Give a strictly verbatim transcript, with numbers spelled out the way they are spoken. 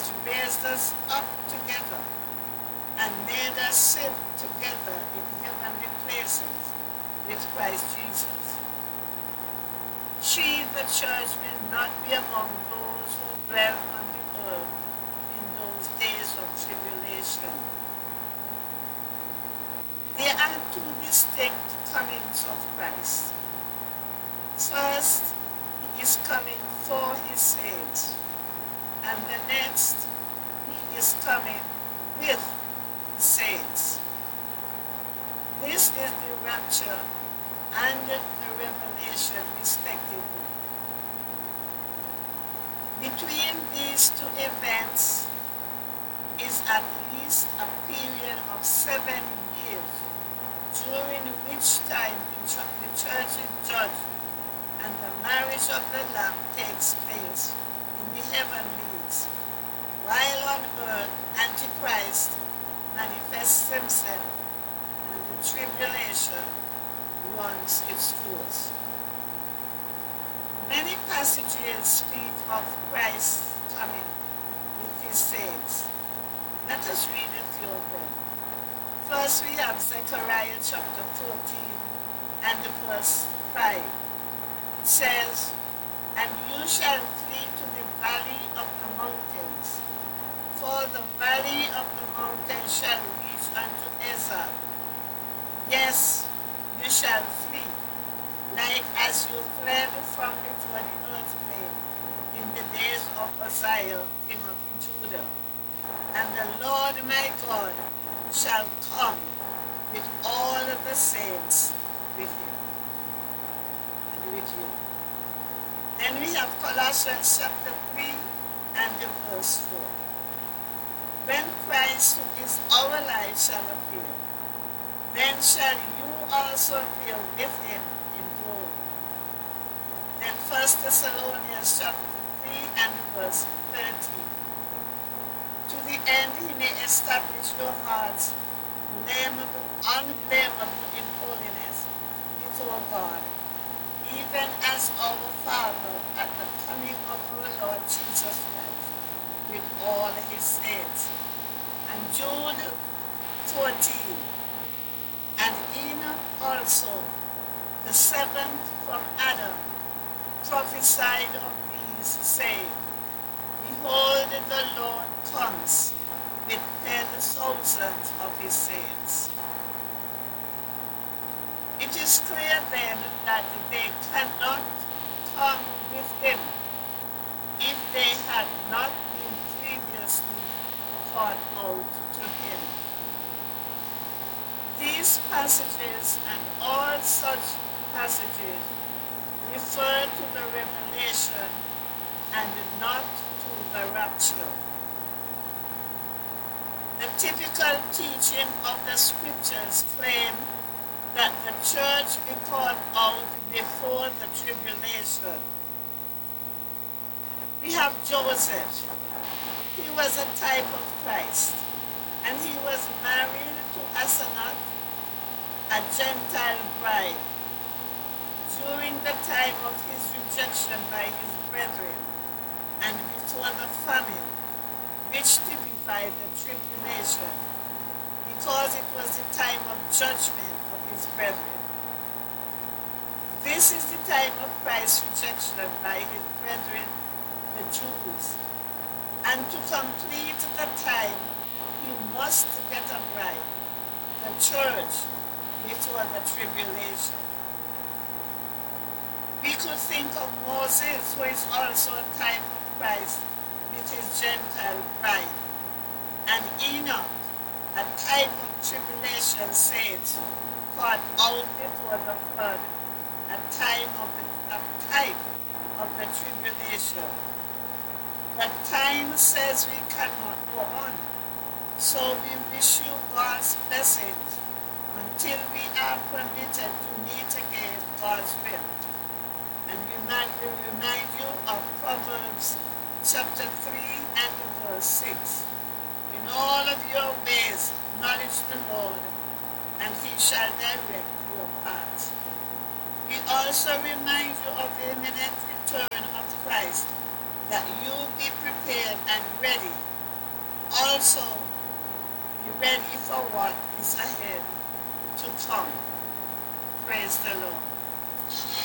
has raised us up together and made us sit together in heavenly places with Christ Jesus. She, the church, will not be among those who dwell on the earth in those days of tribulation. There are two distinct comings of Christ. First, he is coming for his saints, and the next, he is coming with his saints. This is the rapture and the revelation, respectively. Between these two events is at least a period of seven years, during which time the church is judged and the marriage of the Lamb takes place in the heavenlies, while on earth Antichrist manifests himself and the tribulation runs its course. Many passages speak of Christ's coming with his saints. Let us read a few of them. First, we have Zechariah chapter fourteen and verse five. It says, "And you shall flee to the valley of the mountains, for the valley of the mountains shall reach unto Ezra. Yes, you shall flee, like as you fled from before the earthquake in the days of Uzziah, king of Judah. And the Lord my God shall come with all of the saints with him," and with you. Then we have Colossians chapter three and verse four. "When Christ, who is our life, shall appear, then shall you also appear with him in glory." Then First Thessalonians chapter three and verse thirteen. "To the end he may establish your hearts blamable, unblameable in holiness before God, even as our Father at the coming of our Lord Jesus Christ with all his saints." And Jude fourteen. "And Enoch also, the seventh from Adam, prophesied of these, saying, Behold, the Lord comes with ten thousands of his saints." It is clear then that they cannot come with him if they had not been previously called out to him. These passages and all such passages refer to the revelation and not to the rapture. The typical teaching of the scriptures claim that the church be called out before the tribulation. We have Joseph. He was a type of Christ, and he was married to Asenath, a Gentile bride, during the time of his rejection by his brethren and before the famine, which typified the tribulation, because it was the time of judgment of his brethren. This is the time of Christ's rejection by his brethren, the Jews, and to complete the time, he must get a bride, the church, before the tribulation. We could think of Moses, who is also a type of Christ, with his Gentile bride, and Enoch, a type of tribulation saints, caught out before the flood, a time of the a type of the tribulation. But time says we cannot go on, so we wish you God's blessings until we are permitted to meet again God's will. And we might remind you of Proverbs chapter three and verse six. "In all of your ways acknowledge the Lord, and he shall direct your paths." We also remind you of the imminent return of Christ, that you be prepared and ready, also be ready for what is ahead to come. Praise the Lord.